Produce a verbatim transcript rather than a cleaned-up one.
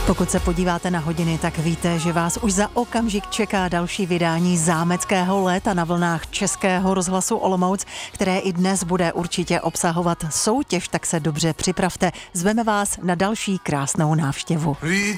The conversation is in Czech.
Pokud se podíváte na hodiny, tak víte, že vás už za okamžik čeká další vydání zámeckého léta na vlnách Českého rozhlasu Olomouc, které i dnes bude určitě obsahovat soutěž, tak se dobře připravte. Zveme vás na další krásnou návštěvu. Vítej